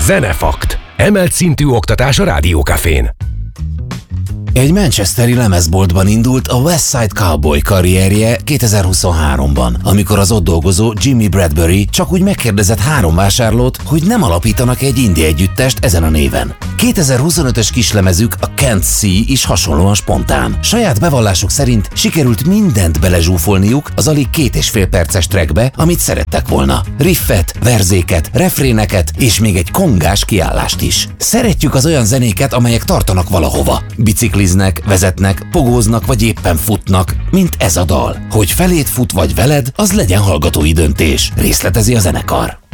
Zenefakt. Emelt szintű oktatás a Rádiókafén. Egy manchesteri lemezboltban indult a West Side Cowboy karrierje 2023-ban, amikor az ott dolgozó Jimmy Bradbury csak úgy megkérdezett 3 vásárlót, hogy nem alapítanak egy indie együttest ezen a néven. 2025-ös kislemezük, a Can't See is hasonlóan spontán. Saját bevallásuk szerint sikerült mindent belezsúfolniuk az alig 2,5 perces trackbe, amit szerettek volna. Riffet, verzéket, refréneket és még egy kongás kiállást is. Szeretjük az olyan zenéket, amelyek tartanak valahova. Bicikliznek, vezetnek, pogóznak vagy éppen futnak, mint ez a dal. Hogy feléd fut vagy veled, az legyen hallgatói döntés, részletezi a zenekar.